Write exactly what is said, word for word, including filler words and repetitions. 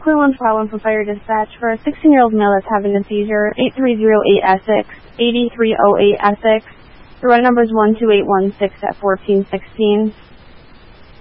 Equivalent problem for fire dispatch for a sixteen-year-old male that's having a seizure, eight three zero eight Essex, eight three zero eight Essex. The run number is one two eight one six at fourteen sixteen.